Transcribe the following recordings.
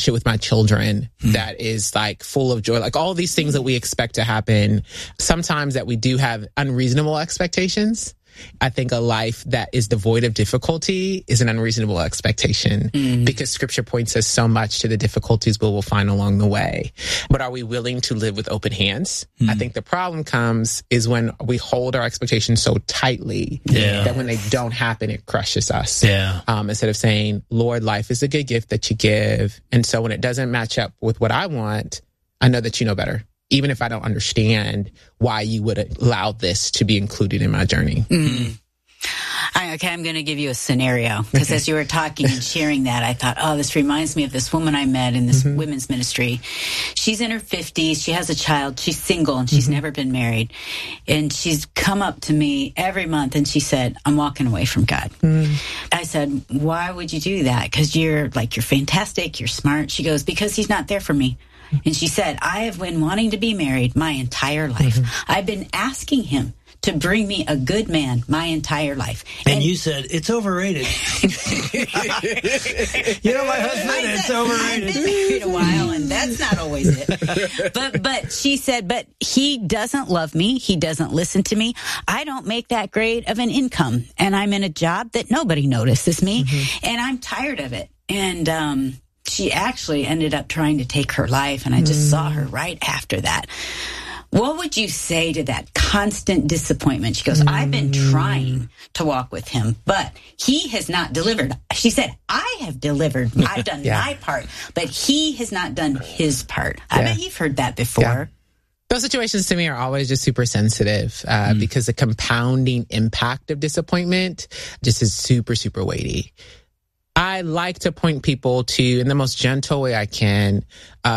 relationship with my children that is like full of joy, like all these things that we expect to happen. Sometimes that we do have unreasonable expectations. I think a life that is devoid of difficulty is an unreasonable expectation because scripture points us so much to the difficulties we will find along the way. But are we willing to live with open hands? I think the problem comes is when we hold our expectations so tightly that when they don't happen, it crushes us. Instead of saying, Lord, life is a good gift that you give. And so when it doesn't match up with what I want, I know that you know better. Even if I don't understand why you would allow this to be included in my journey. Okay, I'm going to give you a scenario. Because as you were talking and sharing that, I thought, oh, this reminds me of this woman I met in this women's ministry. She's in her 50s. She has a child. She's single, and she's never been married. And she's come up to me every month, and she said, I'm walking away from God. I said, why would you do that? Because you're fantastic. You're smart. She goes, because he's not there for me. And she said, I have been wanting to be married my entire life. I've been asking him to bring me a good man my entire life. And you said, it's overrated. You know, my husband, it's overrated. I've been married a while, and that's not always it. But she said, but he doesn't love me. He doesn't listen to me. I don't make that great of an income. And I'm in a job that nobody notices me. And I'm tired of it. And she actually ended up trying to take her life, and I just saw her right after that. What would you say to that constant disappointment? She goes, I've been trying to walk with him, but he has not delivered. She said, I have delivered. I've done my part, but he has not done his part. I bet you've heard that before. Those situations to me are always just super sensitive because the compounding impact of disappointment just is super, super weighty. I like to point people to, in the most gentle way I can,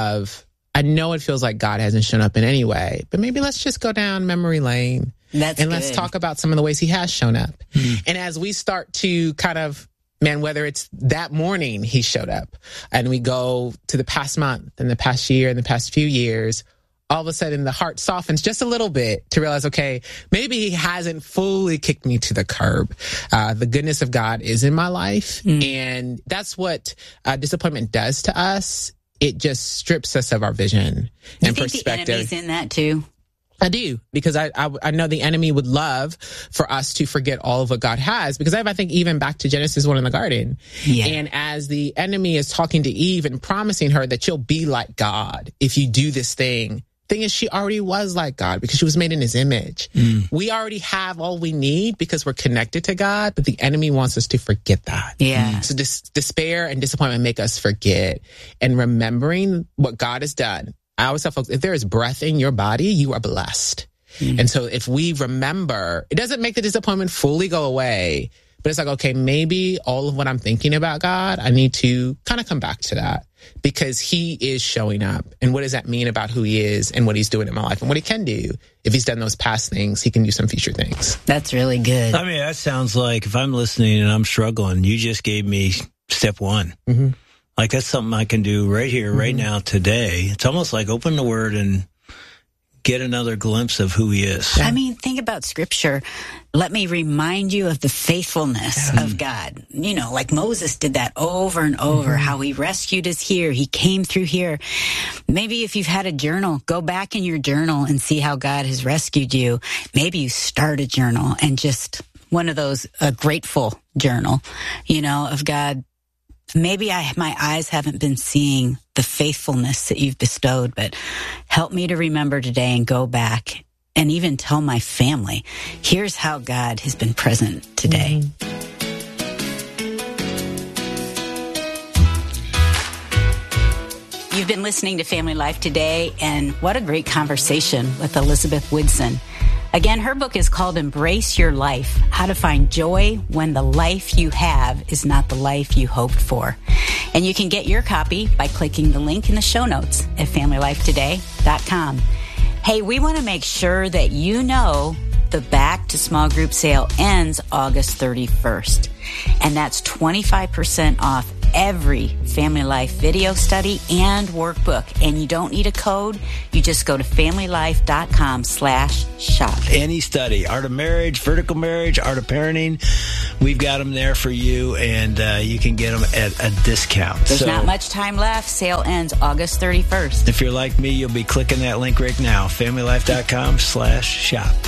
I know it feels like God hasn't shown up in any way, but maybe let's just go down memory lane let's talk about some of the ways he has shown up. And as we start to kind of, whether it's that morning he showed up and we go to the past month and the past year and the past few years, all of a sudden the heart softens just a little bit to realize, okay, maybe he hasn't fully kicked me to the curb. The goodness of God is in my life. And that's what disappointment does to us. It just strips us of our vision and perspective. The enemy's in that too? I do, because I know the enemy would love for us to forget all of what God has, because I think even back to Genesis 1 in the garden. And as the enemy is talking to Eve and promising her that you'll be like God if you do this thing is she already was like God because she was made in his image. We already have all we need because we're connected to God, but the enemy wants us to forget that. So despair and disappointment make us forget. And remembering what God has done. I always tell folks, if there is breath in your body, you are blessed. And so if we remember, it doesn't make the disappointment fully go away, but it's like, okay, maybe all of what I'm thinking about God, I need to kind of come back to that. Because he is showing up. And what does that mean about who he is and what he's doing in my life and what he can do? If he's done those past things, he can do some future things. That's really good. I mean, that sounds like if I'm listening and I'm struggling, you just gave me step one. Like that's something I can do right here, right now, today. It's almost like open the word and get another glimpse of who he is. I mean, think about scripture. Let me remind you of the faithfulness of God. You know, like Moses did that over and over, how he rescued us here. He came through here. Maybe if you've had a journal, go back in your journal and see how God has rescued you. Maybe you start a journal and just one of those, a grateful journal, you know, of God. Maybe my eyes haven't been seeing the faithfulness that you've bestowed, but help me to remember today and go back and even tell my family, here's how God has been present today. You've been listening to Family Life Today, and what a great conversation with Elizabeth Woodson. Again, her book is called Embrace Your Life, How to Find Joy When the Life You Have is Not the Life You Hoped For. And you can get your copy by clicking the link in the show notes at FamilyLifeToday.com. Hey, we want to make sure that you know the Back to Small Group sale ends August 31st. And that's 25% off every Family Life video study and workbook. And you don't need a code. You just go to familylife.com/shop. Any study, art of marriage, vertical marriage, art of parenting, we've got them there for you, and you can get them at a discount. There's not much time left. Sale ends August 31st. If you're like me, you'll be clicking that link right now, familylife.com/shop.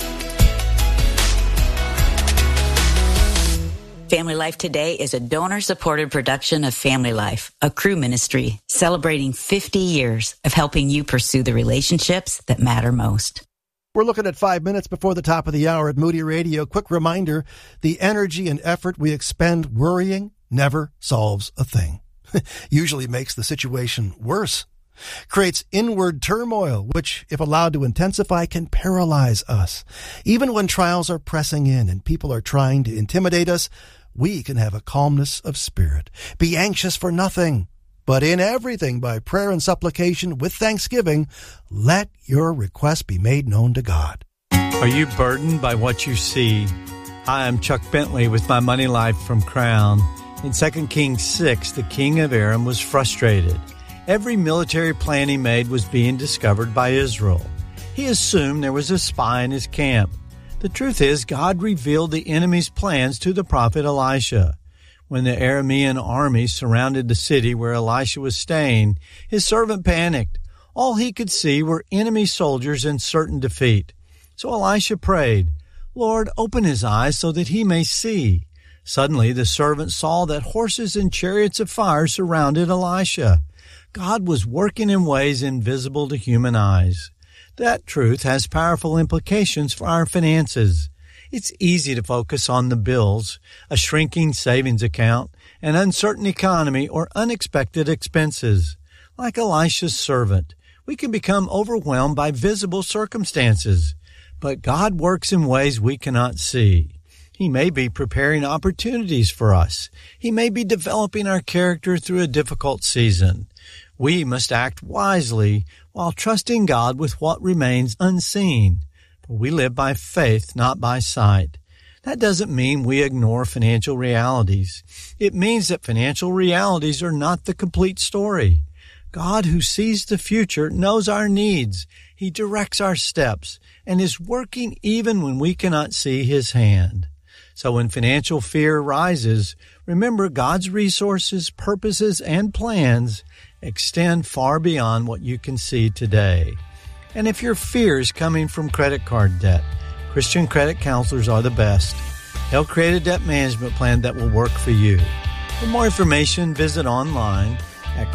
Family Life Today is a donor-supported production of Family Life, a crew ministry celebrating 50 years of helping you pursue the relationships that matter most. We're looking at 5 minutes before the top of the hour at Moody Radio. Quick reminder, the energy and effort we expend worrying never solves a thing. Usually makes the situation worse. Creates inward turmoil, which, if allowed to intensify, can paralyze us. Even when trials are pressing in and people are trying to intimidate us, we can have a calmness of spirit. Be anxious for nothing, but in everything by prayer and supplication with thanksgiving, let your requests be made known to God. Are you burdened by what you see? Hi, I'm Chuck Bentley with My Money Life from Crown. In 2 Kings 6, the king of Aram was frustrated. Every military plan he made was being discovered by Israel. He assumed there was a spy in his camp. The truth is, God revealed the enemy's plans to the prophet Elisha. When the Aramean army surrounded the city where Elisha was staying, his servant panicked. All he could see were enemy soldiers in certain defeat. So Elisha prayed, "Lord, open his eyes so that he may see." Suddenly the servant saw that horses and chariots of fire surrounded Elisha. God was working in ways invisible to human eyes. That truth has powerful implications for our finances. It's easy to focus on the bills, a shrinking savings account, an uncertain economy, or unexpected expenses. Like Elisha's servant, we can become overwhelmed by visible circumstances. But God works in ways we cannot see. He may be preparing opportunities for us. He may be developing our character through a difficult season. We must act wisely while trusting God with what remains unseen. For we live by faith, not by sight. That doesn't mean we ignore financial realities. It means that financial realities are not the complete story. God, who sees the future, knows our needs. He directs our steps and is working even when we cannot see His hand. So when financial fear rises, remember God's resources, purposes, and plans extend far beyond what you can see today. And if your fear is coming from credit card debt, Christian credit counselors are the best. They'll create a debt management plan that will work for you. For more information, visit online at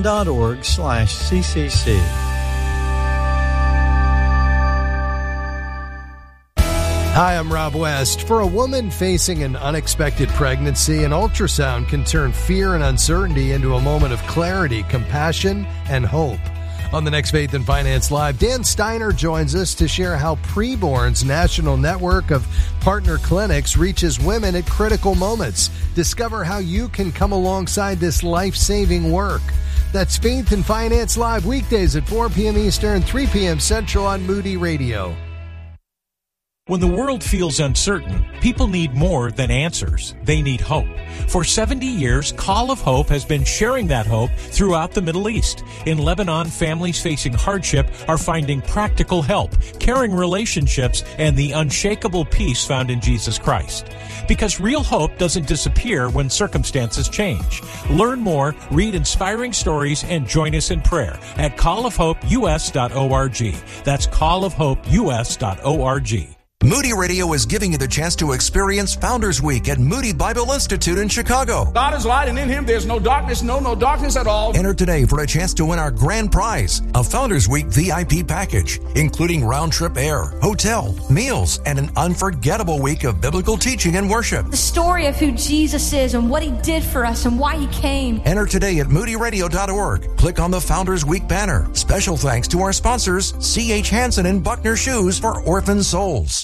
crown.org/CCC. Hi, I'm Rob West. For a woman facing an unexpected pregnancy, an ultrasound can turn fear and uncertainty into a moment of clarity, compassion, and hope. On the next Faith and Finance Live, Dan Steiner joins us to share how Preborn's national network of partner clinics reaches women at critical moments. Discover how you can come alongside this life-saving work. That's Faith and Finance Live, weekdays at 4 p.m. Eastern, 3 p.m. Central on Moody Radio. When the world feels uncertain, people need more than answers. They need hope. For 70 years, Call of Hope has been sharing that hope throughout the Middle East. In Lebanon, families facing hardship are finding practical help, caring relationships, and the unshakable peace found in Jesus Christ. Because real hope doesn't disappear when circumstances change. Learn more, read inspiring stories, and join us in prayer at callofhopeus.org. That's callofhopeus.org. Moody Radio is giving you the chance to experience Founders Week at Moody Bible Institute in Chicago. God is light, and in Him there's no darkness, no darkness at all. Enter today for a chance to win our grand prize, a Founders Week VIP package, including round-trip air, hotel, meals, and an unforgettable week of biblical teaching and worship. The story of who Jesus is and what He did for us and why He came. Enter today at moodyradio.org. Click on the Founders Week banner. Special thanks to our sponsors, C.H. Hansen and Buckner Shoes for Orphan Souls.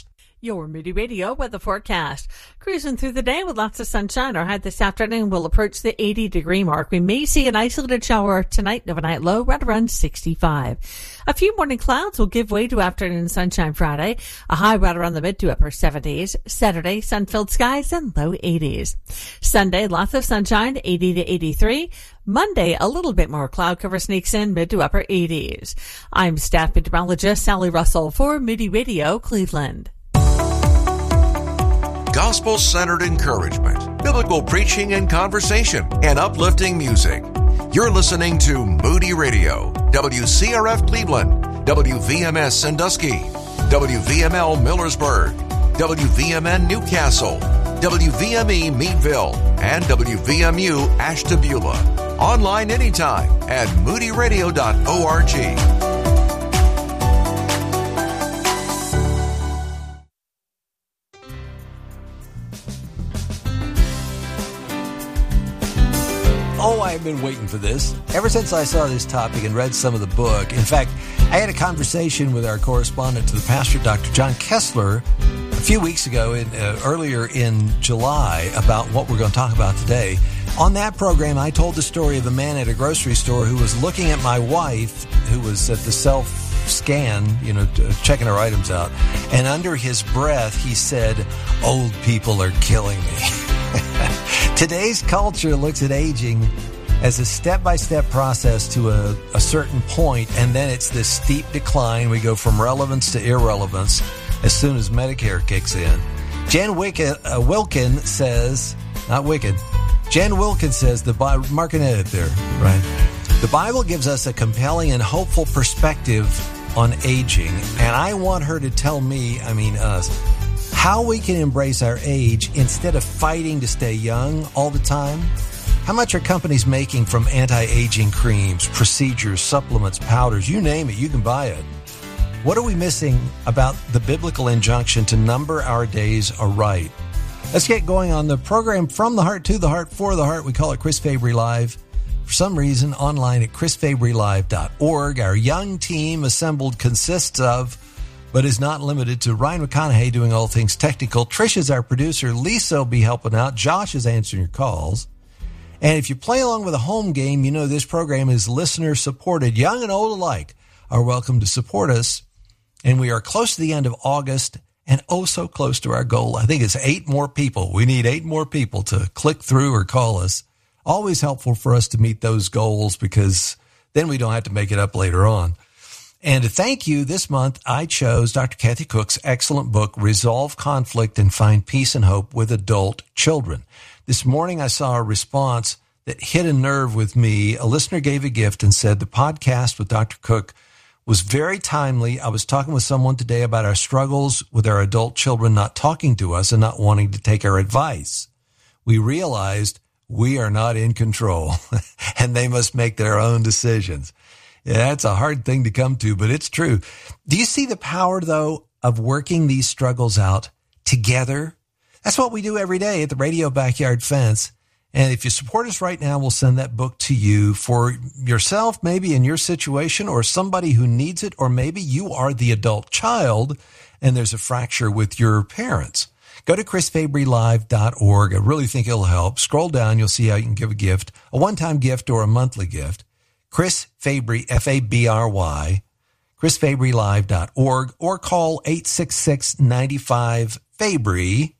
Your Moody Radio weather forecast. Cruising through the day with lots of sunshine. Our high this afternoon will approach the 80-degree mark. We may see an isolated shower tonight, overnight low right around 65. A few morning clouds will give way to afternoon sunshine Friday. A high right around the mid to upper 70s. Saturday, sun-filled skies and low 80s. Sunday, lots of sunshine, 80 to 83. Monday, a little bit more cloud cover sneaks in, mid to upper 80s. I'm staff meteorologist Sally Russell for Moody Radio, Cleveland. Gospel-centered encouragement, biblical preaching and conversation, and uplifting music. You're listening to Moody Radio, WCRF Cleveland, WVMS Sandusky, WVML Millersburg, WVMN Newcastle, WVME Meadville, and WVMU Ashtabula. Online anytime at moodyradio.org. Oh, I've been waiting for this. Ever since I saw this topic and read some of the book. In fact, I had a conversation with our correspondent to the pastor, Dr. John Kessler, a few weeks ago, earlier in July, about what we're going to talk about today. On that program, I told the story of a man at a grocery store who was looking at my wife, who was at the self-scan, checking her items out. And under his breath, he said, "Old people are killing me." Today's culture looks at aging as a step-by-step process to a certain point, and then it's this steep decline. We go from relevance to irrelevance as soon as Medicare kicks in. Jen Wilkin says, not Wicked, Jen Wilkin says, mark an edit there, right? The Bible gives us a compelling and hopeful perspective on aging, and I want her to tell me, us, how we can embrace our age instead of fighting to stay young all the time. How much are companies making from anti-aging creams, procedures, supplements, powders, you name it, you can buy it. What are we missing about the biblical injunction to number our days aright? Let's get going on the program From the Heart to the Heart for the Heart. We call it Chris Fabry Live. For some reason, online at chrisfabrylive.org. Our young team assembled consists of, but is not limited to, Ryan McConaughey doing all things technical. Trisha's our producer. Lisa will be helping out. Josh is answering your calls. And if you play along with a home game, you know this program is listener supported. Young and old alike are welcome to support us. And we are close to the end of August and oh so close to our goal. I think it's 8 more people. We need 8 more people to click through or call us. Always helpful for us to meet those goals because then we don't have to make it up later on. And to thank you, this month I chose Dr. Kathy Cook's excellent book, Resolve Conflict and Find Peace and Hope with Adult Children. This morning I saw a response that hit a nerve with me. A listener gave a gift and said the podcast with Dr. Cook was very timely. I was talking with someone today about our struggles with our adult children not talking to us and not wanting to take our advice. We realized we are not in control and they must make their own decisions. Yeah, that's a hard thing to come to, but it's true. Do you see the power, though, of working these struggles out together? That's what we do every day at the Radio Backyard Fence. And if you support us right now, we'll send that book to you for yourself, maybe in your situation, or somebody who needs it, or maybe you are the adult child and there's a fracture with your parents. Go to chrisfabrylive.org. I really think it'll help. Scroll down. You'll see how you can give a gift, a one-time gift or a monthly gift. Chris Fabry, F-A-B-R-Y, chrisfabrylive.org, or call 866-95-FABRY,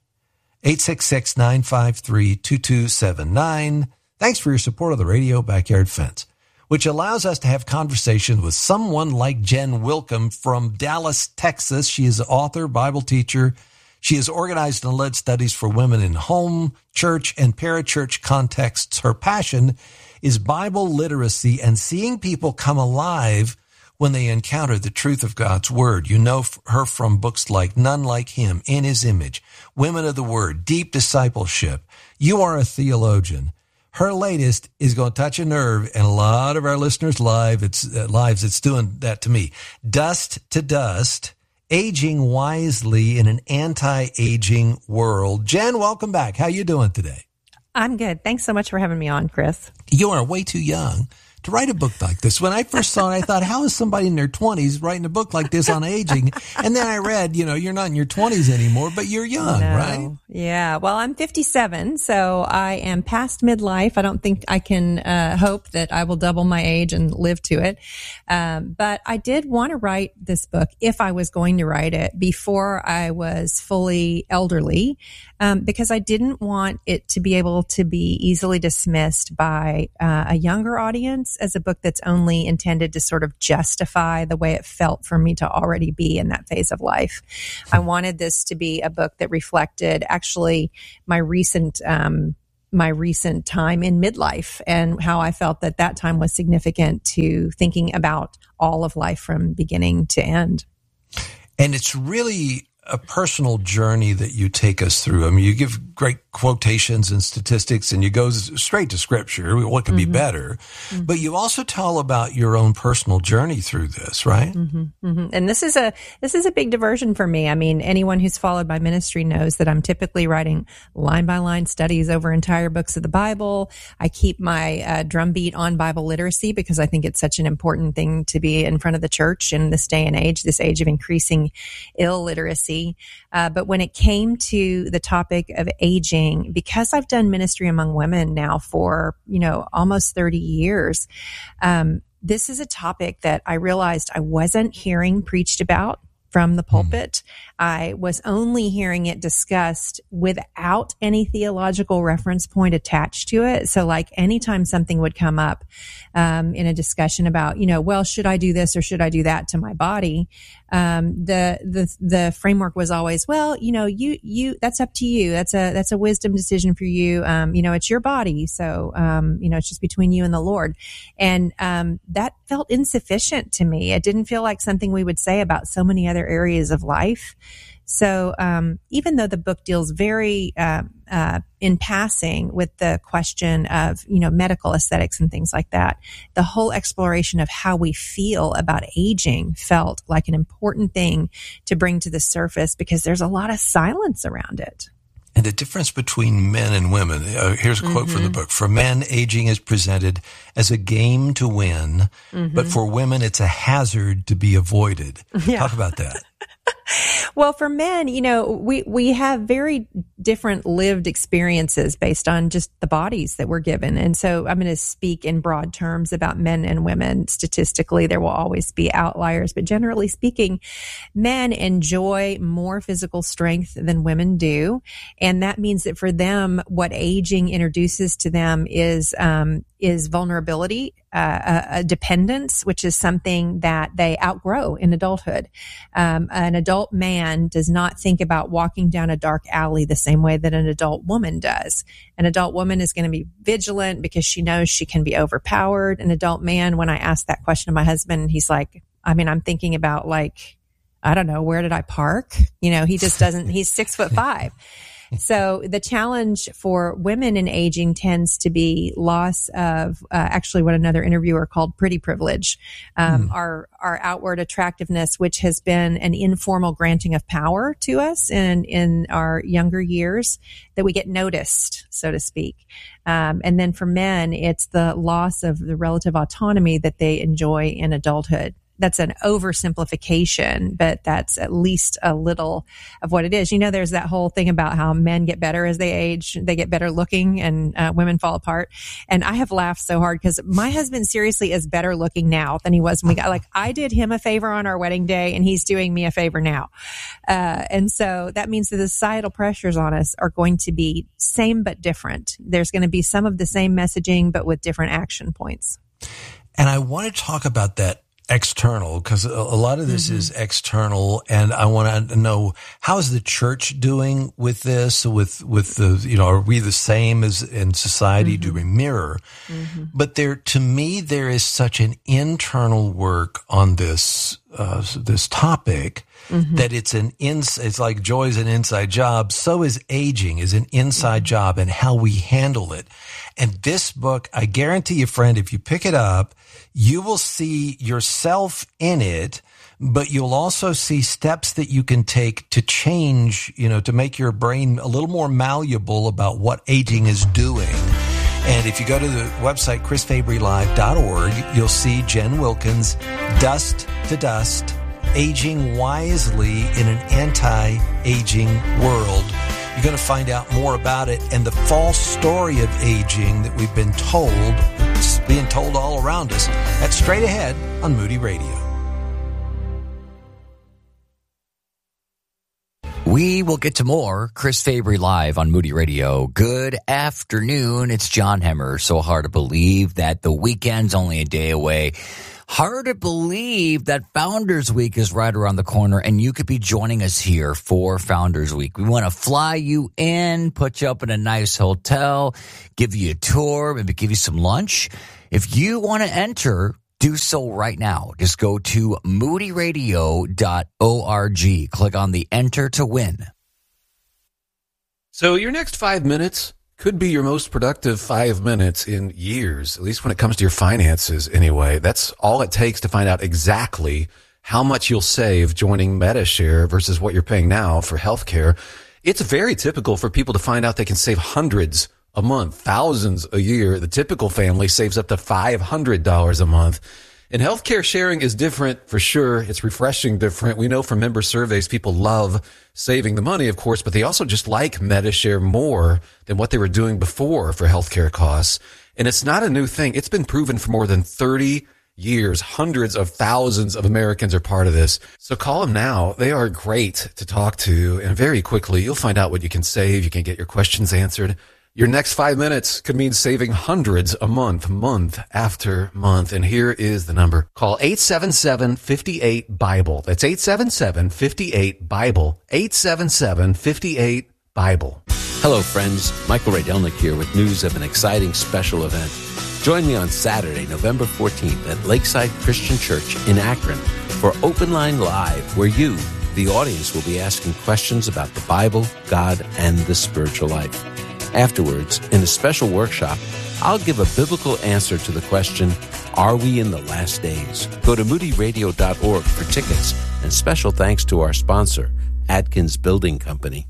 866-953-2279. Thanks for your support of the Radio Backyard Fence, which allows us to have conversations with someone like Jen Wilkin from Dallas, Texas. She is an author, Bible teacher. She has organized and led studies for women in home, church, and parachurch contexts. Her passion is Bible literacy and seeing people come alive when they encounter the truth of God's Word. You know her from books like None Like Him, In His Image, Women of the Word, Deep Discipleship. You Are a Theologian. Her latest is going to touch a nerve in a lot of our listeners' lives. It's doing that to me. Dust to Dust, Aging Wisely in an Anti-Aging World. Jen, welcome back. How you doing today? I'm good. Thanks so much for having me on, Chris. You are way too young to write a book like this? When I first saw it, I thought, how is somebody in their 20s writing a book like this on aging? And then I read, you're not in your 20s anymore, but you're young, right? Yeah. Well, I'm 57, so I am past midlife. I don't think I can hope that I will double my age and live to it. But I did want to write this book, if I was going to write it, before I was fully elderly, because I didn't want it to be able to be easily dismissed by a younger audience as a book that's only intended to sort of justify the way it felt for me to already be in that phase of life. I wanted this to be a book that reflected actually my recent time in midlife and how I felt that time was significant to thinking about all of life from beginning to end. And it's really a personal journey that you take us through. I mean, you give great quotations and statistics and you go straight to scripture. What could be better? But you also tell about your own personal journey through this, right? And this is a big diversion for me. I mean, anyone who's followed my ministry knows that I'm typically writing line by line studies over entire books of the Bible. I keep my drumbeat on Bible literacy because I think it's such an important thing to be in front of the church in this day and age, this age of increasing illiteracy. But when it came to the topic of aging, because I've done ministry among women now for, almost 30 years, this is a topic that I realized I wasn't hearing preached about from the pulpit. I was only hearing it discussed without any theological reference point attached to it. So like anytime something would come up in a discussion about, well, should I do this or should I do that to my body? The framework was always, well, you that's up to you. That's a wisdom decision for you. It's your body. So, it's just between you and the Lord. And that felt insufficient to me. It didn't feel like something we would say about so many other areas of life. So even though the book deals very in passing with the question of, medical aesthetics and things like that, the whole exploration of how we feel about aging felt like an important thing to bring to the surface because there's a lot of silence around it. And the difference between men and women. Here's a quote from the book. For men, aging is presented as a game to win, but for women, it's a hazard to be avoided. Yeah. Talk about that. Well, for men, we have very different lived experiences based on just the bodies that we're given. And so I'm going to speak in broad terms about men and women. Statistically, there will always be outliers, but generally speaking, men enjoy more physical strength than women do. And that means that for them, what aging introduces to them is vulnerability, a dependence, which is something that they outgrow in adulthood. An adult man does not think about walking down a dark alley the same way that an adult woman does. An adult woman is going to be vigilant because she knows she can be overpowered. An adult man, when I ask that question to my husband, he's like, I'm thinking about I don't know, where did I park? He just doesn't, he's 6'5". So the challenge for women in aging tends to be loss of actually what another interviewer called pretty privilege, our outward attractiveness, which has been an informal granting of power to us in our younger years, that we get noticed, so to speak. And then for men, it's the loss of the relative autonomy that they enjoy in adulthood. That's an oversimplification, but that's at least a little of what it is. There's that whole thing about how men get better as they age, they get better looking, and women fall apart. And I have laughed so hard because my husband seriously is better looking now than he was when we got, I did him a favor on our wedding day and he's doing me a favor now. And so that means that the societal pressures on us are going to be same but different. There's going to be some of the same messaging, but with different action points. And I want to talk about that external, because a lot of this is external, and I want to know, how is the church doing with this? With the, are we the same as in society? Do we mirror? But to me, there is such an internal work on this this topic that it's like joy is an inside job. So is aging is an inside job, and how we handle it. And this book, I guarantee you, friend, if you pick it up, you will see yourself in it, but you'll also see steps that you can take to change, to make your brain a little more malleable about what aging is doing. And if you go to the website, chrisfabrylive.org, you'll see Jen Wilkins, Dust to Dust, Aging Wisely in an Anti-Aging World. You're going to find out more about it and the false story of aging that we've been told, it's being told all around us. That's straight ahead on Moody Radio. We will get to more Chris Fabry Live on Moody Radio. Good afternoon. It's John Hemmer. So hard to believe that the weekend's only a day away. Hard to believe that Founders Week is right around the corner, and you could be joining us here for Founders Week. We want to fly you in, put you up in a nice hotel, give you a tour, maybe give you some lunch. If you want to enter, do so right now. Just go to moodyradio.org. Click on the Enter to Win. So your next 5 minutes could be your most productive 5 minutes in years, at least when it comes to your finances anyway. That's all it takes to find out exactly how much you'll save joining Medi-Share versus what you're paying now for healthcare. It's very typical for people to find out they can save hundreds a month, thousands a year. The typical family saves up to $500 a month. And healthcare sharing is different for sure. It's refreshing different. We know from member surveys, people love saving the money, of course, but they also just like Medi-Share more than what they were doing before for healthcare costs. And it's not a new thing. It's been proven for more than 30 years. Hundreds of thousands of Americans are part of this. So call them now. They are great to talk to. And very quickly, you'll find out what you can save. You can get your questions answered. Your next 5 minutes could mean saving hundreds a month, month after month. And here is the number. Call 877-58-BIBLE. That's 877-58-BIBLE. 877-58-BIBLE. Hello, friends. Michael Ray Delnick here with news of an exciting special event. Join me on Saturday, November 14th at Lakeside Christian Church in Akron for Open Line Live, where you, the audience, will be asking questions about the Bible, God, and the spiritual life. Afterwards, in a special workshop, I'll give a biblical answer to the question, are we in the last days? Go to moodyradio.org for tickets, and special thanks to our sponsor, Atkins Building Company.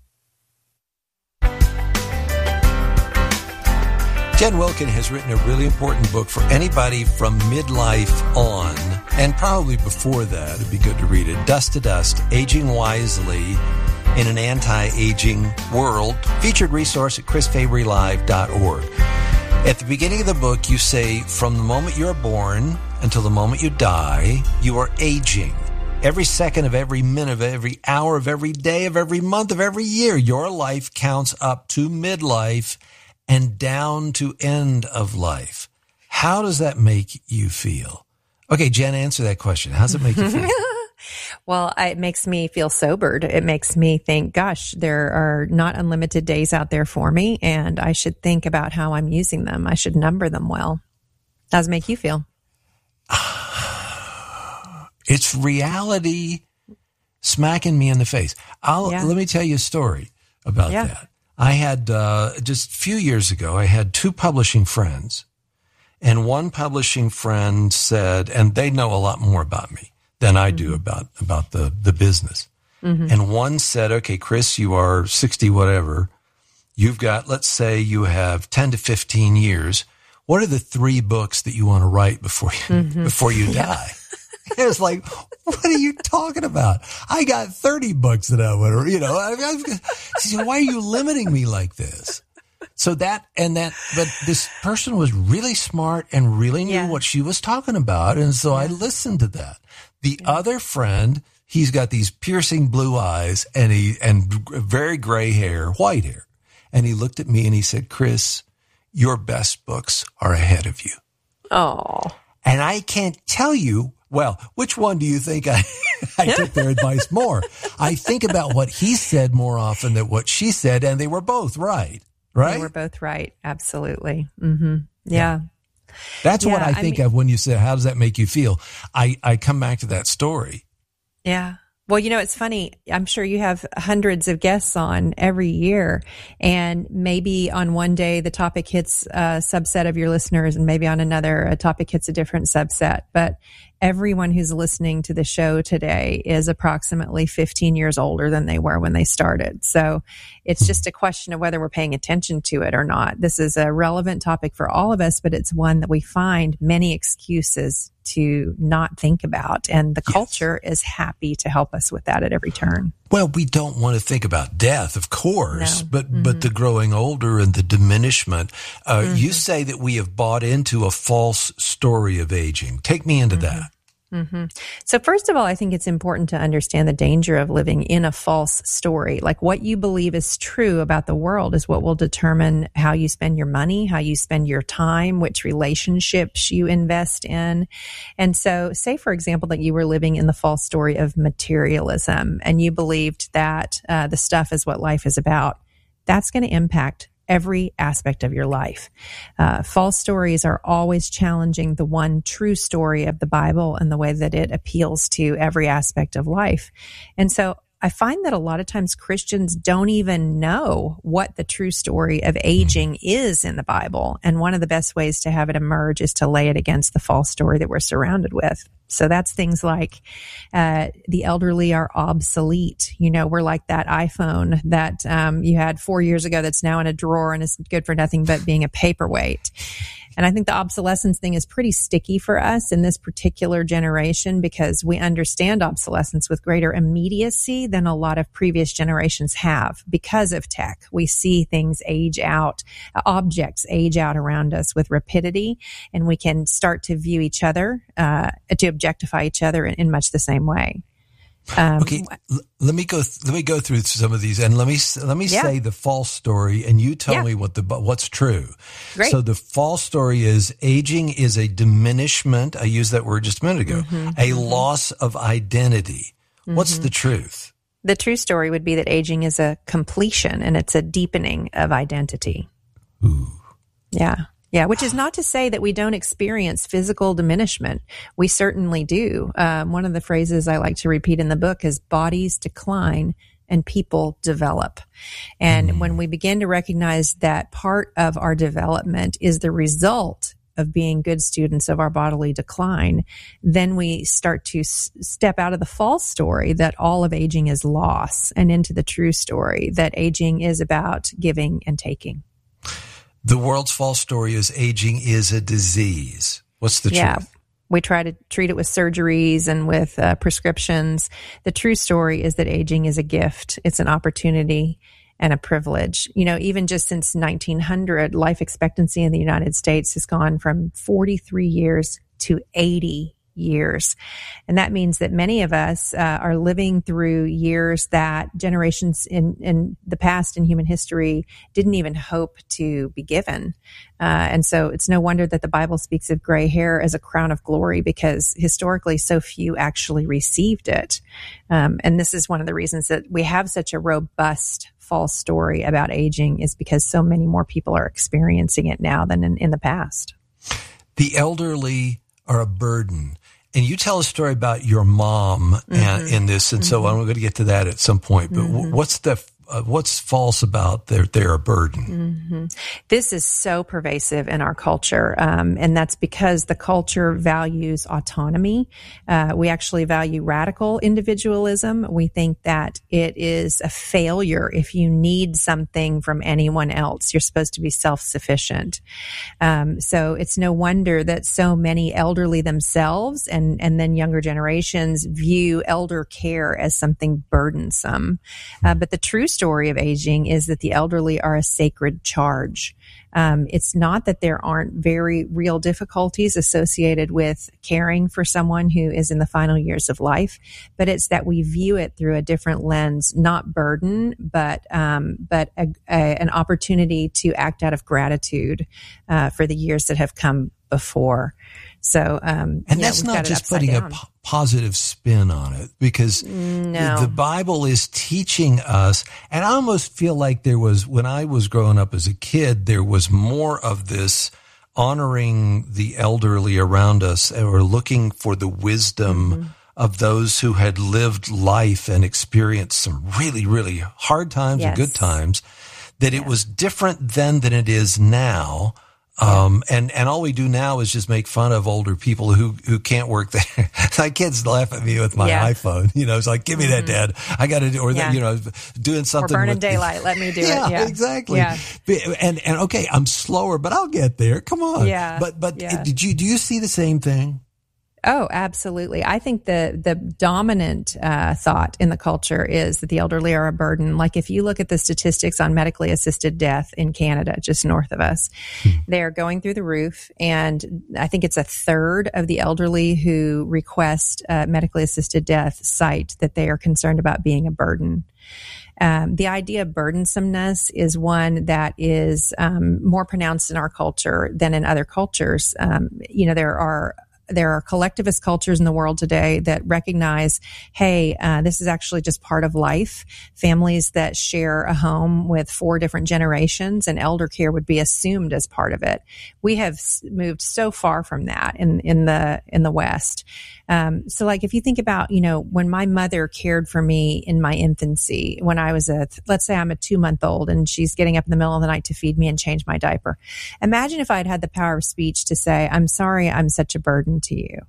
Jen Wilkin has written a really important book for anybody from midlife on, and probably before that. It'd be good to read it. Dust to Dust, Aging Wisely in an Anti-Aging World. Featured resource at chrisfabrylive.org. At the beginning of the book, you say, from the moment you're born until the moment you die, you are aging. Every second of every minute of every hour of every day of every month of every year, your life counts up to midlife and down to end of life. How does that make you feel? Okay, Jen, answer that question. How does it make you feel? Well, it makes me feel sobered. It makes me think, gosh, there are not unlimited days out there for me, and I should think about how I'm using them. I should number them well. How does it make you feel? It's reality smacking me in the face. Let me tell you a story about that. I had, just a few years ago, I had two publishing friends, and one publishing friend said, and they know a lot more about me than I do about the business. Mm-hmm. And one said, okay, Chris, you are 60, whatever. You've got, let's say you have 10 to 15 years. What are the 3 books that you want to write before you die? It was like, what are you talking about? I got 30 books that I want to, She said, why are you limiting me like this? So but this person was really smart and really knew what she was talking about. And so I listened to that. The other friend, he's got these piercing blue eyes and very gray hair, white hair. And he looked at me and he said, Chris, your best books are ahead of you. Oh. And I can't tell you, well, which one do you think I took their advice more? I think about what he said more often than what she said, and they were both right. Right? They were both right. Absolutely. Mm-hmm. Yeah. That's what I think of when you say, how does that make you feel? I come back to that story. Yeah. Well, it's funny. I'm sure you have hundreds of guests on every year, and maybe on one day the topic hits a subset of your listeners, and maybe on another a topic hits a different subset. But everyone who's listening to the show today is approximately 15 years older than they were when they started. So it's just a question of whether we're paying attention to it or not. This is a relevant topic for all of us, but it's one that we find many excuses to not think about. And the culture is happy to help us with that at every turn. Well, we don't want to think about death, of course, but the growing older and the diminishment. You say that we have bought into a false story of aging. Take me into that. So first of all, I think it's important to understand the danger of living in a false story. Like what you believe is true about the world is what will determine how you spend your money, how you spend your time, which relationships you invest in. And so say, for example, that you were living in the false story of materialism and you believed that the stuff is what life is about. That's going to impact every aspect of your life. False stories are always challenging the one true story of the Bible and the way that it appeals to every aspect of life. And so I find that a lot of times Christians don't even know what the true story of aging is in the Bible. And one of the best ways to have it emerge is to lay it against the false story that we're surrounded with. So that's things like the elderly are obsolete. We're like that iPhone that you had 4 years ago that's now in a drawer and is good for nothing but being a paperweight. And I think the obsolescence thing is pretty sticky for us in this particular generation because we understand obsolescence with greater immediacy than a lot of previous generations have because of tech. We see things age out, objects age out around us with rapidity, and we can start to view each other, to objectify each other in much the same way. Okay, let me go through some of these, and let me say the false story, and you tell me what's true. Great. So the false story is aging is a diminishment. I used that word just a minute ago. A loss of identity. What's the truth? The true story would be that aging is a completion, and it's a deepening of identity. Ooh. Yeah, which is not to say that we don't experience physical diminishment. We certainly do. One of the phrases I like to repeat in the book is bodies decline and people develop. And when we begin to recognize that part of our development is the result of being good students of our bodily decline, then we start to step out of the false story that all of aging is loss and into the true story that aging is about giving and taking. The world's false story is aging is a disease. What's the truth? We try to treat it with surgeries and with prescriptions. The true story is that aging is a gift. It's an opportunity and a privilege. Even just since 1900, life expectancy in the United States has gone from 43 years to 80 years. And that means that many of us are living through years that generations in the past in human history didn't even hope to be given. And so it's no wonder that the Bible speaks of gray hair as a crown of glory because historically so few actually received it. And this is one of the reasons that we have such a robust false story about aging is because so many more people are experiencing it now than in the past. The elderly are a burden. And you tell a story about your mom in this, and so I'm going to get to that at some point. But what's false about they're a burden? This is so pervasive in our culture, and that's because the culture values autonomy. We actually value radical individualism. We think that it is a failure if you need something from anyone else. You're supposed to be self-sufficient. So it's no wonder that so many elderly themselves and then younger generations view elder care as something burdensome. But the true story of aging is that the elderly are a sacred charge. It's not that there aren't very real difficulties associated with caring for someone who is in the final years of life, but it's that we view it through a different lens, not burden, but an opportunity to act out of gratitude for the years that have come before. So, and that's not just putting a positive spin on it because the Bible is teaching us. And I almost feel like when I was growing up as a kid, there was more of this honoring the elderly around us or looking for the wisdom of those who had lived life and experienced some really, really hard times and good times, that it was different then than it is now. And all we do now is just make fun of older people who can't work there. My kids laugh at me with my iPhone. It's like, give me that, Dad. I got to do, or doing something. Or burning daylight. Let me do it. Yeah, exactly. Yeah. And okay, I'm slower, but I'll get there. Come on. Yeah. But do you see the same thing? Oh, absolutely. I think the dominant thought in the culture is that the elderly are a burden. Like if you look at the statistics on medically assisted death in Canada, just north of us, they're going through the roof. And I think it's a third of the elderly who request medically assisted death cite that they are concerned about being a burden. The idea of burdensomeness is one that is more pronounced in our culture than in other cultures. There are collectivist cultures in the world today that recognize, hey, this is actually just part of life. Families that share a home with 4 different generations and elder care would be assumed as part of it. We have moved so far from that in the West. So like if you think about, when my mother cared for me in my infancy, when I was let's say I'm a 2-month-old and she's getting up in the middle of the night to feed me and change my diaper. Imagine if I'd had the power of speech to say, I'm sorry, I'm such a burden to you.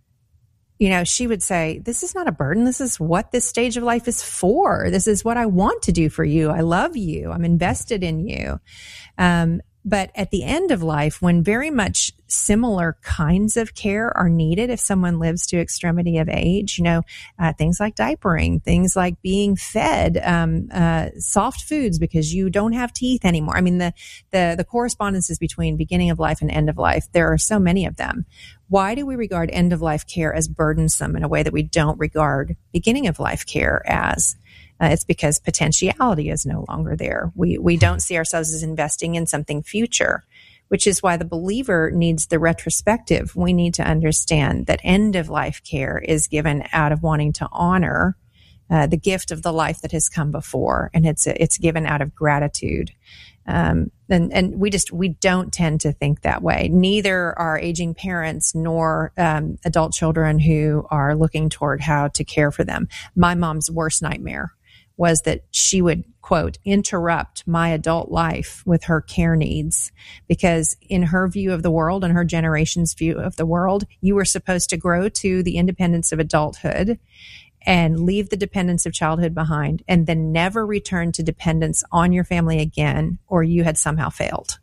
She would say, this is not a burden. This is what this stage of life is for. This is what I want to do for you. I love you. I'm invested in you. But at the end of life, when very much similar kinds of care are needed, if someone lives to extremity of age, things like diapering, things like being fed soft foods because you don't have teeth anymore. I mean, the correspondences between beginning of life and end of life, there are so many of them. Why do we regard end of life care as burdensome in a way that we don't regard beginning of life care as? It's because potentiality is no longer there. We don't see ourselves as investing in something future, which is why the believer needs the retrospective. We need to understand that end of life care is given out of wanting to honor the gift of the life that has come before, and it's given out of gratitude. And we don't tend to think that way. Neither our aging parents nor adult children who are looking toward how to care for them. My mom's worst nightmare was that she would, quote, interrupt my adult life with her care needs, because in her view of the world and her generation's view of the world, you were supposed to grow to the independence of adulthood and leave the dependence of childhood behind, and then never return to dependence on your family again, or you had somehow failed.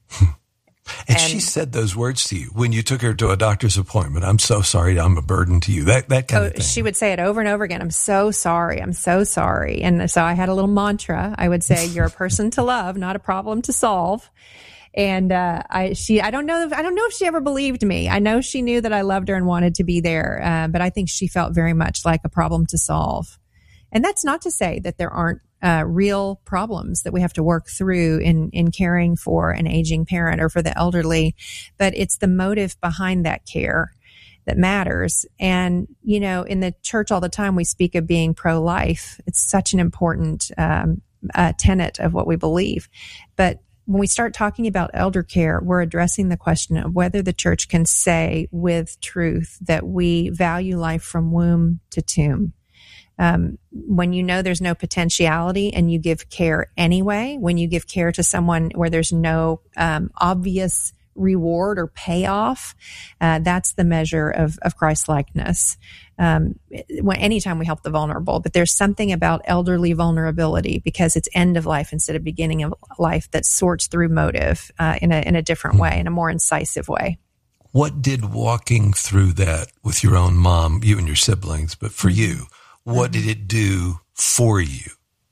And she said those words to you when you took her to a doctor's appointment. I'm so sorry, I'm a burden to you. That kind of thing. She would say it over and over again. I'm so sorry. I'm so sorry. And so I had a little mantra. I would say, you're a person to love, not a problem to solve. And I don't know if she ever believed me. I know she knew that I loved her and wanted to be there, but I think she felt very much like a problem to solve. And that's not to say that there aren't real problems that we have to work through in caring for an aging parent or for the elderly, but it's the motive behind that care that matters. And, in the church all the time, we speak of being pro-life. It's such an important tenet of what we believe. But when we start talking about elder care, we're addressing the question of whether the church can say with truth that we value life from womb to tomb. When there's no potentiality and you give care anyway, when you give care to someone where there's no obvious reward or payoff, that's the measure of Christ-likeness. Anytime we help the vulnerable, but there's something about elderly vulnerability because it's end of life instead of beginning of life that sorts through motive in a different way, in a more incisive way. What did walking through that with your own mom, you and your siblings, but for you, what did it do for you?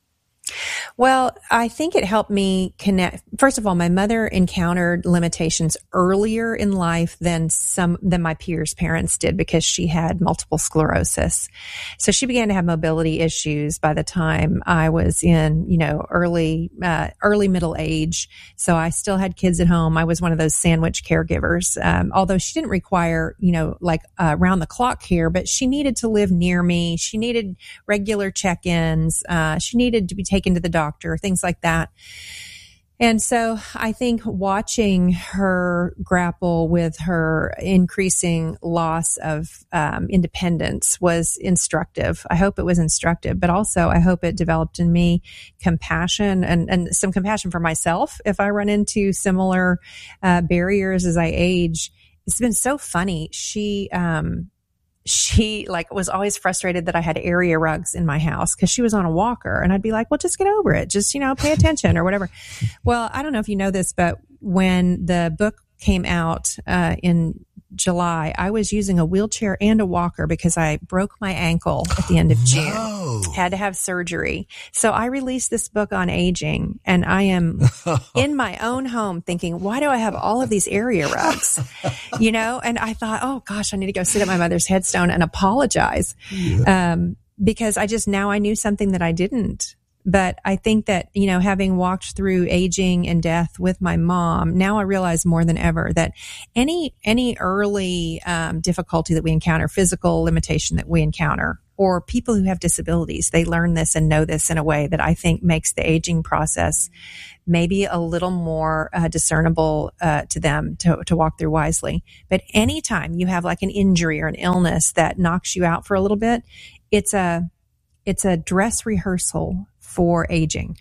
Well, I think it helped me connect. First of all, my mother encountered limitations earlier in life than my peers' parents did because she had multiple sclerosis. So she began to have mobility issues by the time I was in, early middle age. So I still had kids at home. I was one of those sandwich caregivers. Although she didn't require, round the clock care, but she needed to live near me. She needed regular check-ins. She needed to be taken to the doctor, things like that. And so I think watching her grapple with her increasing loss of independence was instructive. I hope it was instructive, but also I hope it developed in me compassion and some compassion for myself if I run into similar barriers as I age. It's been so funny. She like was always frustrated that I had area rugs in my house because she was on a walker, and I'd be like, well, just get over it. Just, pay attention or whatever. Well, I don't know if you know this, but when the book came out, in July, I was using a wheelchair and a walker because I broke my ankle at the end of June. Had to have surgery. So I released this book on aging, and I am in my own home thinking, why do I have all of these area rugs? And I thought, oh gosh, I need to go sit at my mother's headstone and apologize. Because I knew something that I didn't. But I think that, having walked through aging and death with my mom, now I realize more than ever that any early difficulty that we encounter, physical limitation that we encounter, or people who have disabilities, they learn this and know this in a way that I think makes the aging process maybe a little more discernible to them to walk through wisely. But anytime you have like an injury or an illness that knocks you out for a little bit, it's a dress rehearsal for aging.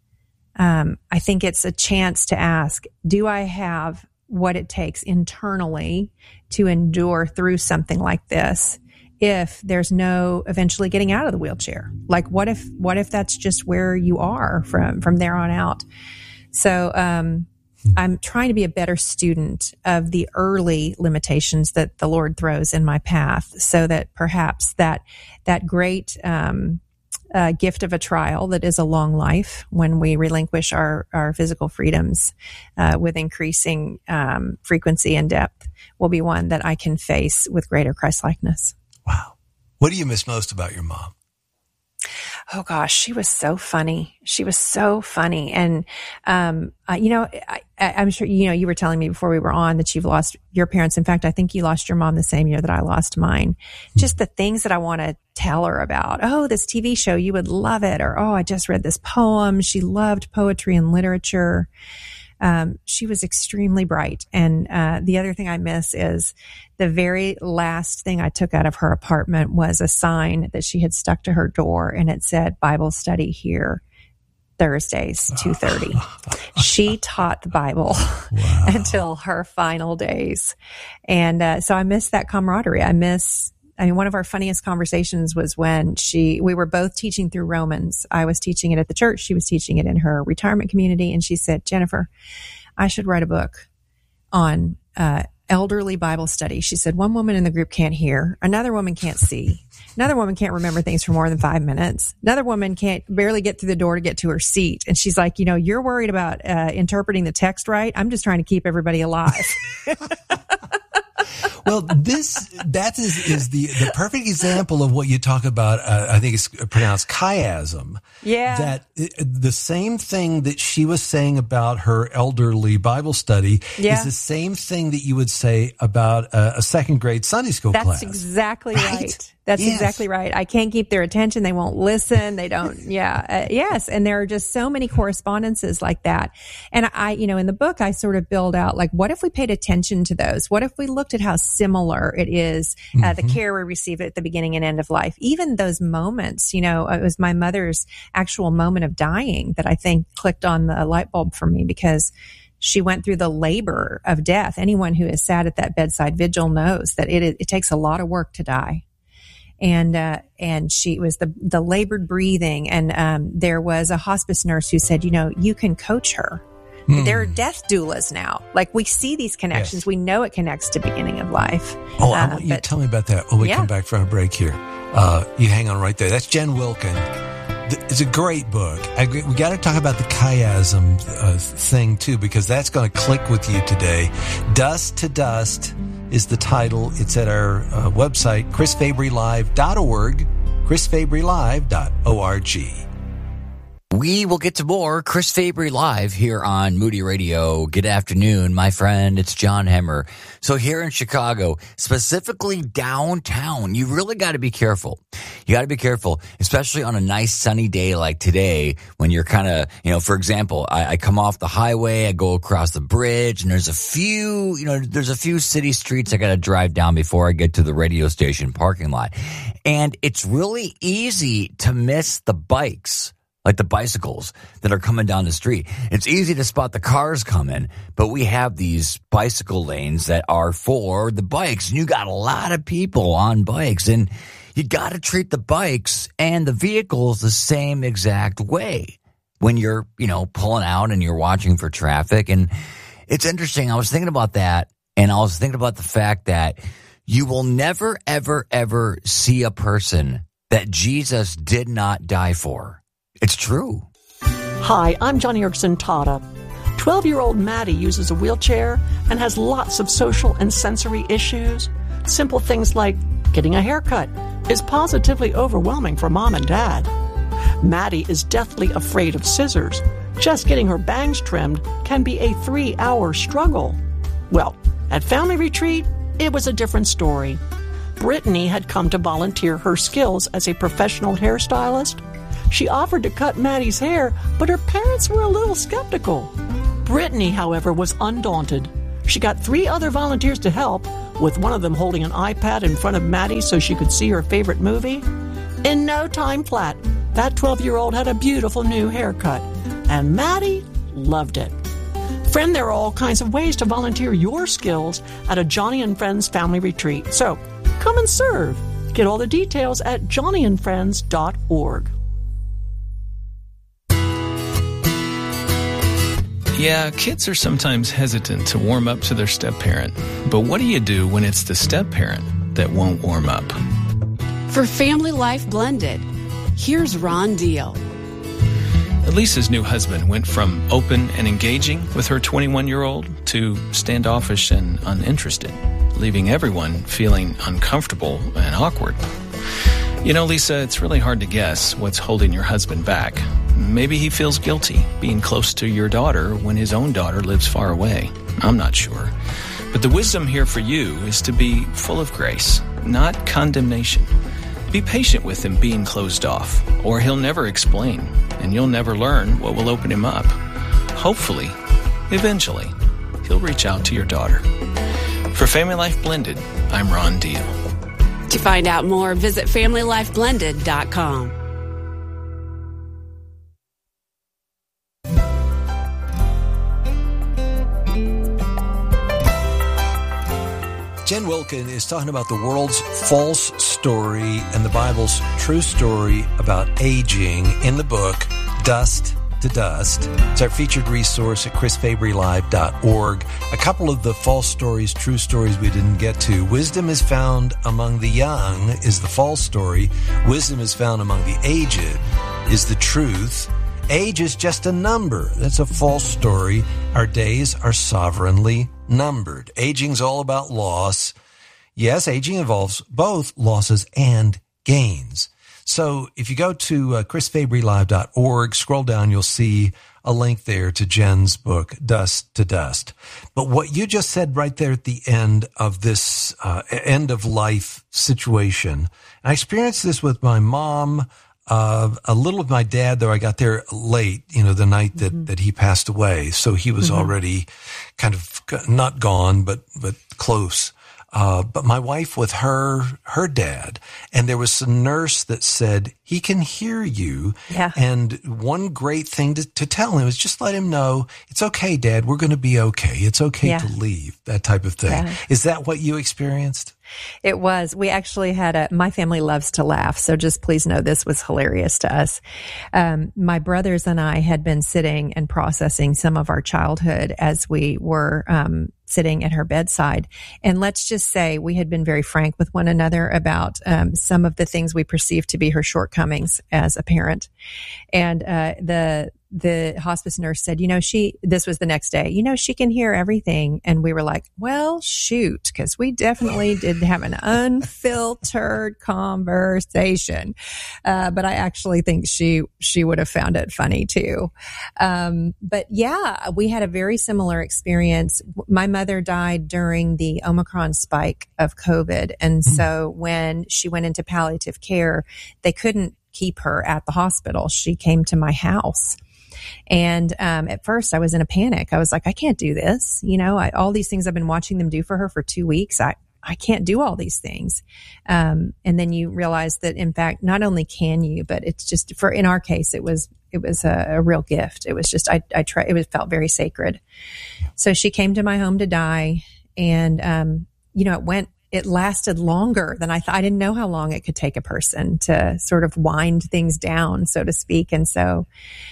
I think it's a chance to ask, do I have what it takes internally to endure through something like this if there's no eventually getting out of the wheelchair? Like, what if that's just where you are from there on out? So I'm trying to be a better student of the early limitations that the Lord throws in my path, so that perhaps that great gift of a trial that is a long life, when we relinquish our physical freedoms with increasing frequency and depth, will be one that I can face with greater Christ-likeness. Wow. What do you miss most about your mom? Oh gosh, she was so funny. And, I'm sure, you were telling me before we were on that you've lost your parents. In fact, I think you lost your mom the same year that I lost mine. Just the things that I want to tell her about. Oh, this TV show, you would love it. Or, oh, I just read this poem. She loved poetry and literature. She was extremely bright. And the other thing I miss is the very last thing I took out of her apartment was a sign that she had stuck to her door, and it said, Bible study here, Thursdays, 2:30. She taught the Bible until her final days. And so I miss that camaraderie. One of our funniest conversations was when we were both teaching through Romans. I was teaching it at the church. She was teaching it in her retirement community. And she said, Jennifer, I should write a book on elderly Bible study. She said, one woman in the group can't hear. Another woman can't see. Another woman can't remember things for more than 5 minutes. Another woman can't barely get through the door to get to her seat. And she's like, you're worried about interpreting the text right. I'm just trying to keep everybody alive. Well, that is the perfect example of what you talk about. I think it's pronounced chiasm. Yeah. That the same thing that she was saying about her elderly Bible study is the same thing that you would say about a second grade Sunday school class. That's exactly right. That's exactly right. I can't keep their attention. They won't listen. They don't. Yes. And there are just so many correspondences like that. And in the book, I sort of build out, like, what if we paid attention to those? What if we looked at how similar it is, the care we receive at the beginning and end of life, even those moments, it was my mother's actual moment of dying that I think clicked on the light bulb for me, because she went through the labor of death. Anyone who has sat at that bedside vigil knows that it takes a lot of work to die. And she was the labored breathing. And, there was a hospice nurse who said, you can coach her. There are death doulas now. Like, we see these connections. Yes. We know it connects to beginning of life. Oh, I want you to tell me about that when we come back from a break here. You hang on right there. That's Jen Wilkin. It's a great book. We got to talk about the chiasm thing too, because that's going to click with you today. Dust to Dust is the title. It's at our website, chrisfabrylive.org, chrisfabrylive.org. We will get to more Chris Fabry Live here on Moody Radio. Good afternoon, my friend. It's John Hemmer. So here in Chicago, specifically downtown, you really got to be careful. You got to be careful, especially on a nice sunny day like today when you're kind of, for example, I come off the highway, I go across the bridge, and there's a few city streets I got to drive down before I get to the radio station parking lot. And it's really easy to miss the bikes, like the bicycles that are coming down the street. It's easy to spot the cars coming, but we have these bicycle lanes that are for the bikes. And you got a lot of people on bikes, and you got to treat the bikes and the vehicles the same exact way when you're, pulling out and you're watching for traffic. And it's interesting. I was thinking about that, and I was thinking about the fact that you will never, ever, ever see a person that Jesus did not die for. It's true. Hi, I'm Johnny Erickson Tata. 12-year-old Maddie uses a wheelchair and has lots of social and sensory issues. Simple things like getting a haircut is positively overwhelming for mom and dad. Maddie is deathly afraid of scissors. Just getting her bangs trimmed can be a 3-hour struggle. Well, at family retreat, it was a different story. Brittany had come to volunteer her skills as a professional hairstylist. She offered to cut Maddie's hair, but her parents were a little skeptical. Brittany, however, was undaunted. She got 3 other volunteers to help, with one of them holding an iPad in front of Maddie so she could see her favorite movie. In no time flat, that 12-year-old had a beautiful new haircut, and Maddie loved it. Friend, there are all kinds of ways to volunteer your skills at a Johnny and Friends family retreat. So come and serve. Get all the details at johnnyandfriends.org. Yeah, kids are sometimes hesitant to warm up to their step-parent. But what do you do when it's the step-parent that won't warm up? For Family Life Blended, here's Ron Deal. Elisa's new husband went from open and engaging with her 21-year-old to standoffish and uninterested, leaving everyone feeling uncomfortable and awkward. Lisa, it's really hard to guess what's holding your husband back. Maybe he feels guilty being close to your daughter when his own daughter lives far away. I'm not sure. But the wisdom here for you is to be full of grace, not condemnation. Be patient with him being closed off, or he'll never explain, and you'll never learn what will open him up. Hopefully, eventually, he'll reach out to your daughter. For Family Life Blended, I'm Ron Deal. To find out more, visit FamilyLifeBlended.com. Jen Wilkin is talking about the world's false story and the Bible's true story about aging in the book Dust to Dust. It's our featured resource at chrisfabrylive.org. A couple of the false stories, true stories we didn't get to. Wisdom is found among the young is the false story. Wisdom is found among the aged is the truth. Age is just a number. That's a false story. Our days are sovereignly numbered. Aging's all about loss. Yes, aging involves both losses and gains. So if you go to chrisfabrylive.org, scroll down, you'll see a link there to Jen's book, Dust to Dust. But what you just said right there at the end of this end of life situation, and I experienced this with my mom, a little of my dad, though I got there late, the night that he passed away. So he was already kind of not gone, but close. But my wife with her dad, and there was a nurse that said, he can hear you. Yeah. And one great thing to tell him is just let him know, it's okay, Dad, we're going to be okay. It's okay to leave, that type of thing. Yeah. Is that what you experienced? It was. We actually had my family loves to laugh, so just please know this was hilarious to us. My brothers and I had been sitting and processing some of our childhood as we were sitting at her bedside. And let's just say we had been very frank with one another about some of the things we perceived to be her shortcomings as a parent. And the hospice nurse said, this was the next day, she can hear everything. And we were like, well, shoot, because we definitely did have an unfiltered conversation. But I actually think she would have found it funny too. But yeah, we had a very similar experience. My mother died during the Omicron spike of COVID. And so when she went into palliative care, they couldn't keep her at the hospital. She came to my house. And at first I was in a panic. I was like, I can't do this. All these things I've been watching them do for her for 2 weeks. I can't do all these things. And then you realize that, in fact, not only can you, but it's just in our case, it was a real gift. It was just, it felt very sacred. So she came to my home to die. And, it lasted longer than I thought. I didn't know how long it could take a person to sort of wind things down, so to speak. And so,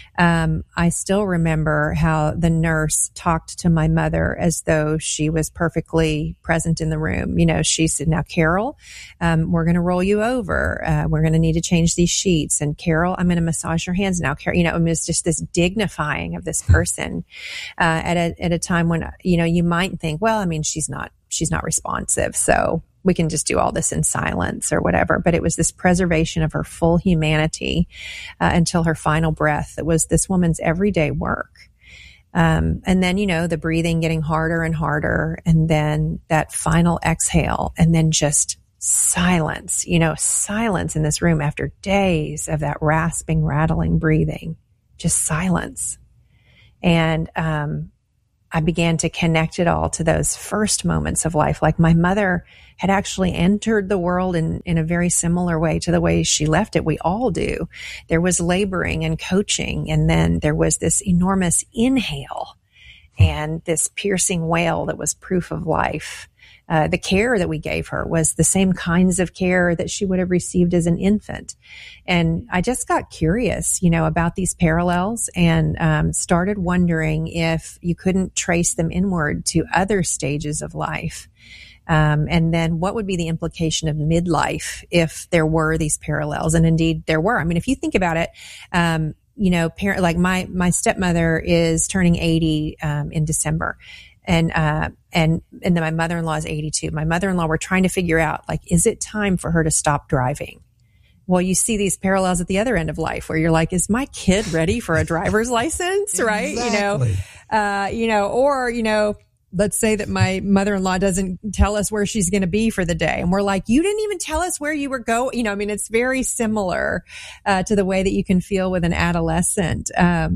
I still remember how the nurse talked to my mother as though she was perfectly present in the room. She said, now, Carol, we're going to roll you over. We're going to need to change these sheets. And Carol, I'm going to massage your hands now. Carol, it was just this dignifying of this person, at a time when, you might think, well, I mean, she's not responsive, so we can just do all this in silence or whatever. But it was this preservation of her full humanity until her final breath. It was this woman's everyday work. And then, the breathing getting harder and harder, and then that final exhale, and then just silence, silence in this room after days of that rasping, rattling breathing, just silence. And, I began to connect it all to those first moments of life. Like my mother had actually entered the world in a very similar way to the way she left it. We all do. There was laboring and coaching, and then there was this enormous inhale and this piercing wail that was proof of life. The care that we gave her was the same kinds of care that she would have received as an infant. And I just got curious, about these parallels, and started wondering if you couldn't trace them inward to other stages of life. And then what would be the implication of midlife if there were these parallels? And indeed there were. I mean, if you think about it, like my stepmother is turning 80 in December. And then my mother-in-law is 82. My mother-in-law, we're trying to figure out, like, is it time for her to stop driving? Well, you see these parallels at the other end of life where you're like, is my kid ready for a driver's license? Right. Exactly. Let's say that my mother-in-law doesn't tell us where she's going to be for the day. And we're like, you didn't even tell us where you were going. It's very similar, to the way that you can feel with an adolescent.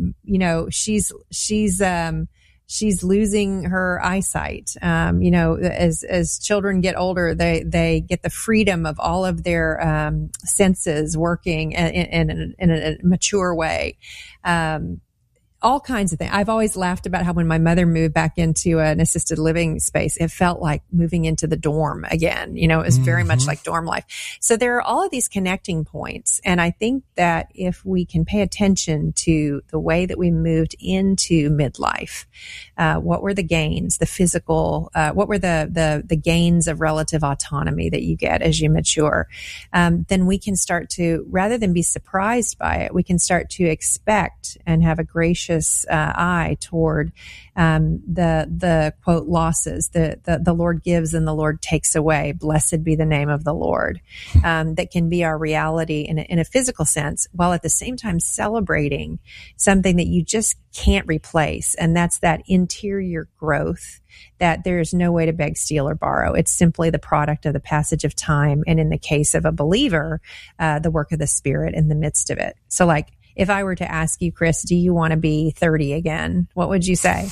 She's losing her eyesight. As children get older, they get the freedom of all of their senses working in a mature way. All kinds of things. I've always laughed about how when my mother moved back into an assisted living space, it felt like moving into the dorm again. It was very much like dorm life. So there are all of these connecting points. And I think that if we can pay attention to the way that we moved into midlife, what were the gains, the physical, what were the gains of relative autonomy that you get as you mature, then we can start to, rather than be surprised by it, we can start to expect and have a gracious eye toward the quote losses the Lord gives and the Lord takes away. Blessed be the name of the Lord. That can be our reality in a physical sense, while at the same time celebrating something that you just can't replace, and that's that interior growth that there's no way to beg, steal, or borrow. It's simply the product of the passage of time, and in the case of a believer, the work of the Spirit in the midst of it. So, like, if I were to ask you, Chris, do you want to be 30 again? What would you say?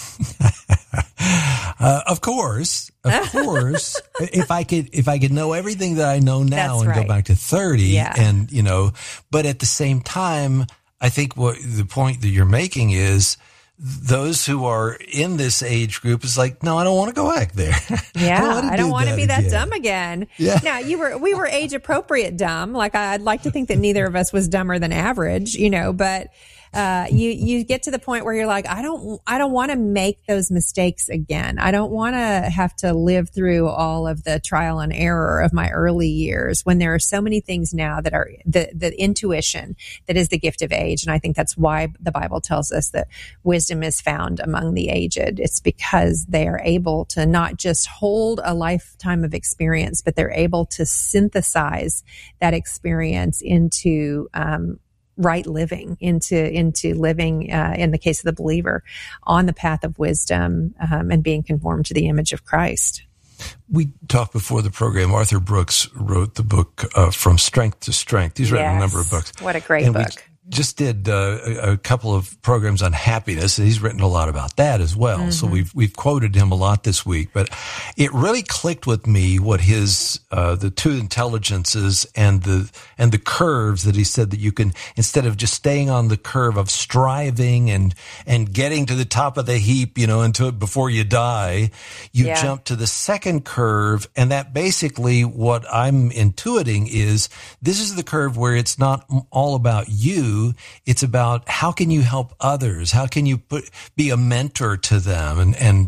Of course. If I could know everything that I know now and go back to 30 and, but at the same time, I think what the point that you're making is those who are in this age group is like, no, I don't want to go back there. Yeah. I don't want to be that dumb again. Yeah. Now we were age appropriate dumb. Like I'd like to think that neither of us was dumber than average, but you get to the point where you're like, I don't want to make those mistakes again. I don't want to have to live through all of the trial and error of my early years when there are so many things now that are the intuition that is the gift of age. And I think that's why the Bible tells us that wisdom is found among the aged. It's because they are able to not just hold a lifetime of experience, but they're able to synthesize that experience into right living, into living, in the case of the believer, on the path of wisdom, and being conformed to the image of Christ. We talked before the program. Arthur Brooks wrote the book From Strength to Strength. He's written a number of books. What a great book. Just did a couple of programs on happiness, and he's written a lot about that as well. Mm-hmm. So we've quoted him a lot this week, but it really clicked with me what his the two intelligences and the curves that he said that you can, instead of just staying on the curve of striving and getting to the top of the heap, into it before you die, you jump to the second curve, and that basically what I'm intuiting is this is the curve where it's not all about you. It's about how can you help others? How can you be a mentor to them and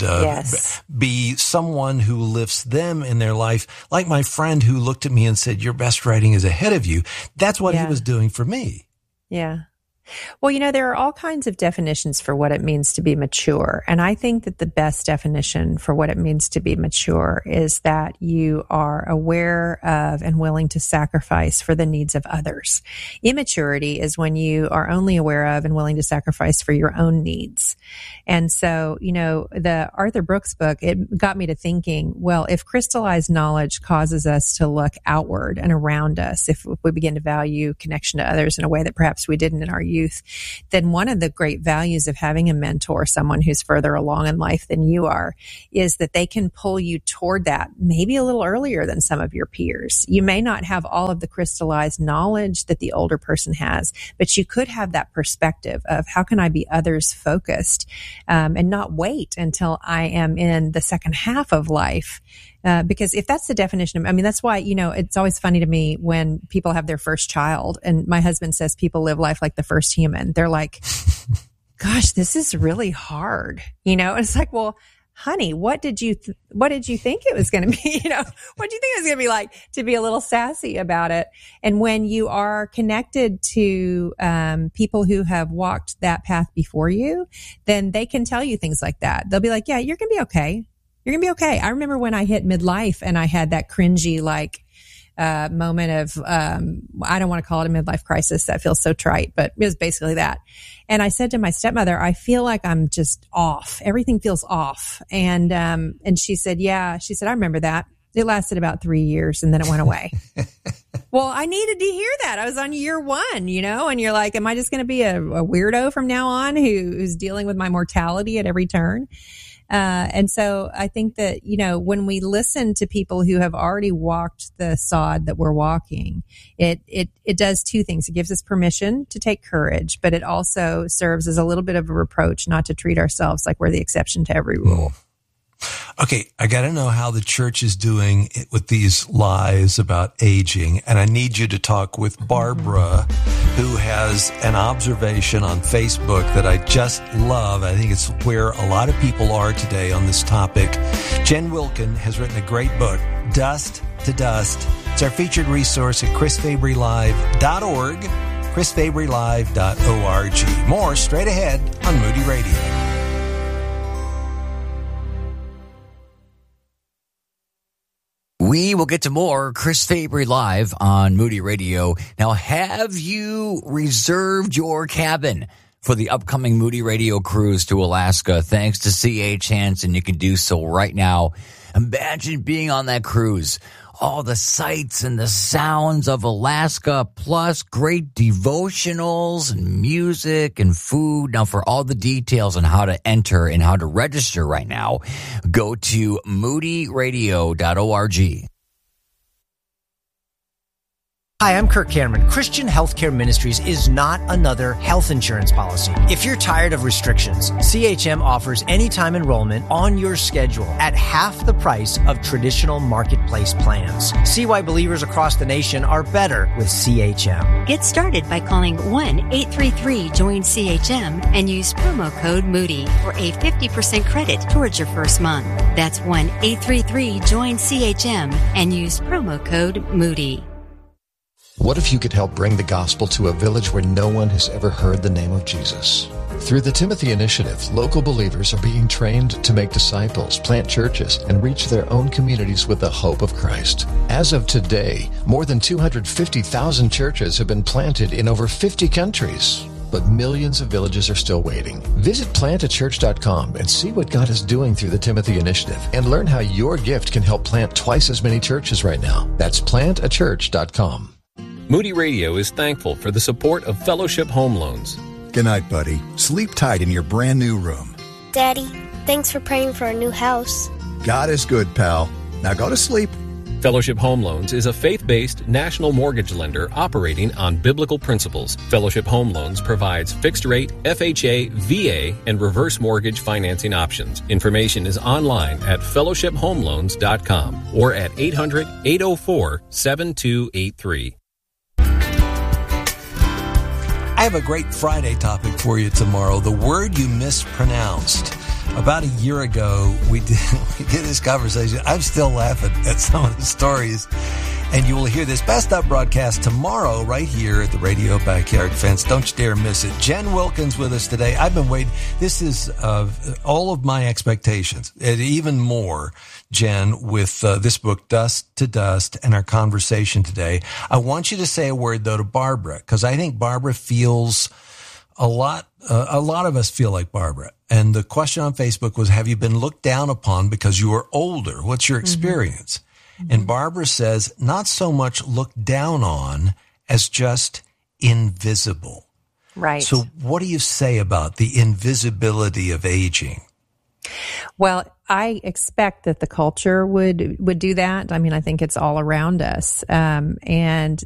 be someone who lifts them in their life? Like my friend who looked at me and said, your best writing is ahead of you. That's what he was doing for me. Yeah. Well, there are all kinds of definitions for what it means to be mature. And I think that the best definition for what it means to be mature is that you are aware of and willing to sacrifice for the needs of others. Immaturity is when you are only aware of and willing to sacrifice for your own needs. And so, the Arthur Brooks book, it got me to thinking, well, if crystallized knowledge causes us to look outward and around us, if we begin to value connection to others in a way that perhaps we didn't in our youth, then one of the great values of having a mentor, someone who's further along in life than you are, is that they can pull you toward that maybe a little earlier than some of your peers. You may not have all of the crystallized knowledge that the older person has, but you could have that perspective of how can I be others focused, and not wait until I am in the second half of life. Because if that's the definition of, that's why, it's always funny to me when people have their first child and my husband says people live life like the first human. They're like, gosh, this is really hard. It's like, well, honey, what did you think it was going to be? What do you think it was going to be like to be a little sassy about it? And when you are connected to people who have walked that path before you, then they can tell you things like that. They'll be like, yeah, you're going to be okay. You're going to be okay. I remember when I hit midlife and I had that cringy, moment of, I don't want to call it a midlife crisis. That feels so trite, but it was basically that. And I said to my stepmother, I feel like I'm just off. Everything feels off. And she said, I remember that. It lasted about 3 years and then it went away. Well, I needed to hear that. I was on year 1, and you're like, am I just going to be a weirdo from now on who's dealing with my mortality at every turn? And so I think that, when we listen to people who have already walked the sod that we're walking, it does two things. It gives us permission to take courage, but it also serves as a little bit of a reproach not to treat ourselves like we're the exception to every rule. Okay, I got to know how the church is doing with these lies about aging, and I need you to talk with Barbara, who has an observation on Facebook that I just love. I think it's where a lot of people are today on this topic. Jen Wilkin has written a great book, Dust to Dust. It's our featured resource at chrisfabrylive.org, chrisfabrylive.org. More straight ahead on Moody Radio. We will get to more Chris Fabry Live on Moody Radio. Now, have you reserved your cabin for the upcoming Moody Radio cruise to Alaska? Thanks to C.H. Hansen, you can do so right now. Imagine being on that cruise. All the sights and the sounds of Alaska, plus great devotionals and music and food. Now, for all the details on how to enter and how to register right now, go to moodyradio.org. Hi, I'm Kirk Cameron. Christian Healthcare Ministries is not another health insurance policy. If you're tired of restrictions, CHM offers anytime enrollment on your schedule at half the price of traditional marketplace plans. See why believers across the nation are better with CHM. Get started by calling 1-833-JOIN-CHM and use promo code Moody for a 50% credit towards your first month. That's 1-833-JOIN-CHM and use promo code Moody. What if you could help bring the gospel to a village where no one has ever heard the name of Jesus? Through the Timothy Initiative, local believers are being trained to make disciples, plant churches, and reach their own communities with the hope of Christ. As of today, more than 250,000 churches have been planted in over 50 countries. But millions of villages are still waiting. Visit plantachurch.com and see what God is doing through the Timothy Initiative and learn how your gift can help plant twice as many churches right now. That's plantachurch.com. Moody Radio is thankful for the support of Fellowship Home Loans. Good night, buddy. Sleep tight in your brand new room. Daddy, thanks for praying for our new house. God is good, pal. Now go to sleep. Fellowship Home Loans is a faith-based national mortgage lender operating on biblical principles. Fellowship Home Loans provides fixed-rate, FHA, VA, and reverse mortgage financing options. Information is online at fellowshiphomeloans.com or at 800-804-7283. I have a great Friday topic for you tomorrow. The word you mispronounced. About a year ago, we did this conversation. I'm still laughing at some of the stories. And you will hear this Best Up broadcast tomorrow right here at the Radio Backyard Fence. Don't you dare miss it. Jen Wilkins with us today. I've been waiting. This is all of my expectations, and even more, Jen, with this book, Dust to Dust, and our conversation today. I want you to say a word, though, to Barbara, because I think Barbara feels a lot of us feel like Barbara. And the question on Facebook was, have you been looked down upon because you are older? What's your experience? Mm-hmm. And Barbara says, not so much looked down on as just invisible. Right. So what do you say about the invisibility of aging? Well, I expect that the culture would do that. I mean, I think it's all around us. And